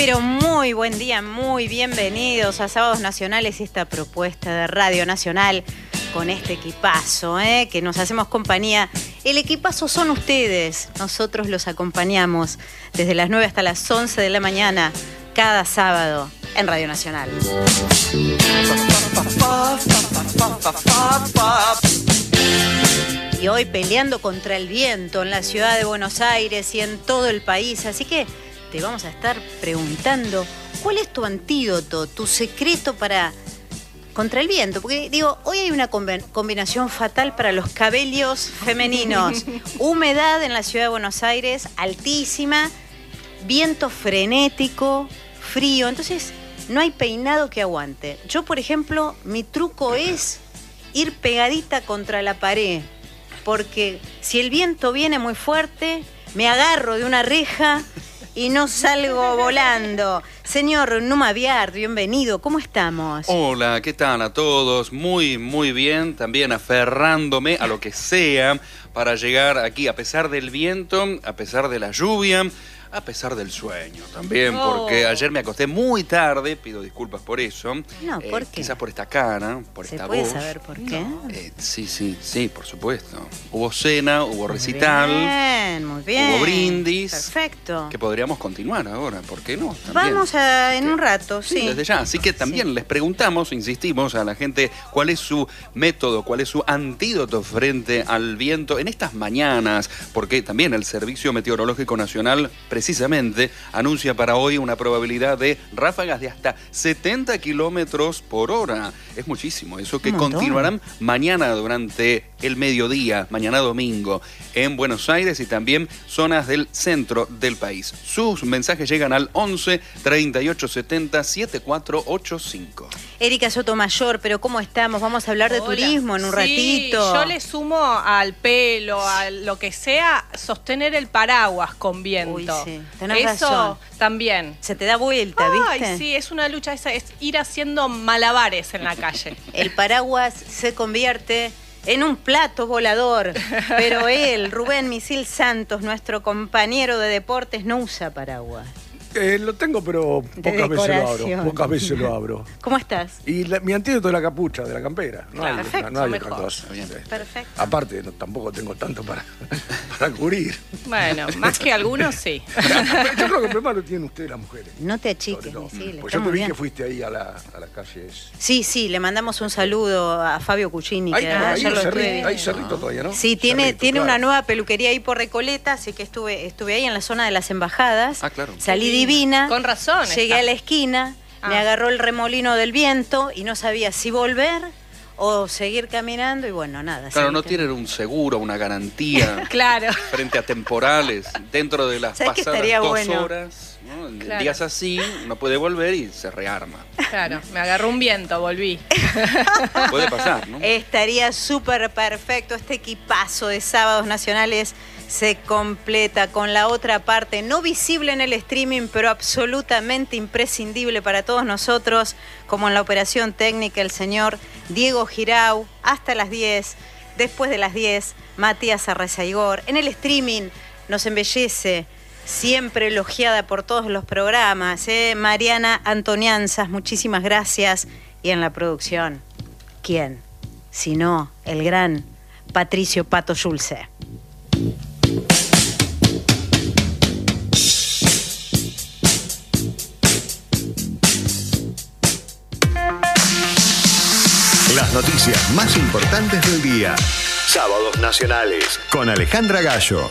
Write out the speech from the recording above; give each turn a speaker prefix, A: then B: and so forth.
A: pero muy buen día, muy bienvenidos a Sábados Nacionales y esta propuesta de Radio Nacional con este equipazo, que nos hacemos compañía. El equipazo son ustedes, nosotros los acompañamos desde las 9 hasta las 11 de la mañana, cada sábado en Radio Nacional. Y hoy peleando contra el viento en la ciudad de Buenos Aires y en todo el país, así que te vamos a estar preguntando cuál es tu antídoto, tu secreto contra el viento, porque digo, hoy hay una combinación fatal para los cabellos femeninos. Humedad en la ciudad de Buenos Aires, altísima, viento frenético, frío, entonces no hay peinado que aguante. Yo, por ejemplo, mi truco es ir pegadita contra la pared, porque si el viento viene muy fuerte, me agarro de una reja y no salgo volando. Señor Numa Biard, bienvenido, ¿cómo estamos?
B: Hola, ¿qué tal a todos? Muy bien, también aferrándome a lo que sea para llegar aquí, a pesar del viento, a pesar de la lluvia, a pesar del sueño también, porque ayer me acosté muy tarde, pido disculpas por eso.
A: No, ¿por qué?
B: Quizás por esta cara, por esta voz.
A: ¿Se puede saber por qué?
B: Sí, por supuesto. Hubo cena, hubo recital.
A: Muy bien.
B: Hubo brindis.
A: Perfecto.
B: Que podríamos continuar ahora, ¿por qué no? También.
A: Vamos en un rato, sí.
B: Desde ya, así que también les preguntamos, insistimos a la gente, cuál es su método, cuál es su antídoto frente al viento en estas mañanas, porque también el Servicio Meteorológico Nacional precisamente anuncia para hoy una probabilidad de ráfagas de hasta 70 kilómetros por hora. Es muchísimo, eso que continuarán mañana durante el mediodía, mañana domingo, en Buenos Aires y también zonas del centro del país. Sus mensajes llegan al 11 38 70 7485.
A: Erika Sotomayor, pero ¿cómo estamos? Vamos a hablar de turismo en un ratito.
C: Yo le sumo al pelo, a lo que sea, sostener el paraguas con viento.
A: Uy, sí, tenés razón.
C: Eso también.
A: Se te da vuelta, ¿viste?
C: Ay, sí, es una lucha, es ir haciendo malabares en la calle.
A: El paraguas se convierte en un plato volador, pero él, Rubén Misil Santos, nuestro compañero de deportes, no usa paraguas.
D: Lo tengo, pero pocas veces lo abro.
A: ¿Cómo estás?
D: Y mi antídoto es la capucha de la campera. No hay otra cosa.
A: Perfecto.
D: Aparte, tampoco tengo tanto para cubrir.
C: Bueno, más que algunos, sí.
D: Yo creo que primero tienen ustedes las mujeres.
A: No te achiques, Misil.
D: Pues yo te vi que fuiste ahí a la calle.
A: Sí, le mandamos un saludo a Fabio Cuccini.
D: Hay cerrito todavía, ¿no?
A: Sí, tiene una nueva peluquería ahí por Recoleta, así que estuve ahí en la zona de las embajadas.
B: Ah, claro.
A: Salí divina.
C: Con razón.
A: Llegué a la esquina, me agarró el remolino del viento y no sabía si volver o seguir caminando y bueno, nada.
B: Claro, no tienen un seguro, una garantía
C: Claro.
B: frente a temporales dentro de las pasadas 2 horas. ¿No? En días así, uno puede volver y se rearma.
C: Claro, me agarró un viento, volví.
B: Puede pasar, ¿no?
A: Estaría súper perfecto. Este equipazo de Sábados Nacionales se completa con la otra parte, no visible en el streaming, pero absolutamente imprescindible para todos nosotros, como en la operación técnica el señor Diego Girau, hasta las 10, después de las 10, Matías Arrezaigor. En el streaming nos embellece, siempre elogiada por todos los programas, Mariana Antonianzas, muchísimas gracias. Y en la producción, ¿quién? Si no, el gran Patricio Pato Schulze.
E: Las noticias más importantes del día. Sábados Nacionales con Alejandra Gallo.